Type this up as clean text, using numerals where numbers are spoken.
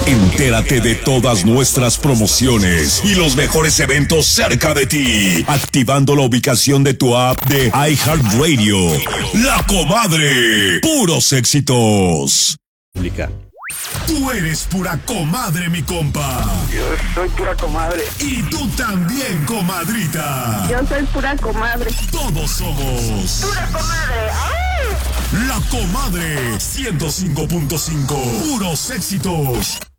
Entérate de todas nuestras promociones y los mejores eventos cerca de ti, activando la ubicación de tu app de iHeartRadio. La Comadre, puros éxitos. Tú eres pura comadre, mi compa. Yo soy pura comadre. Y tú también, comadrita. Yo soy pura comadre. Todos somos ¡Pura comadre! ¡Ay! La Comadre 105.5. Puros éxitos.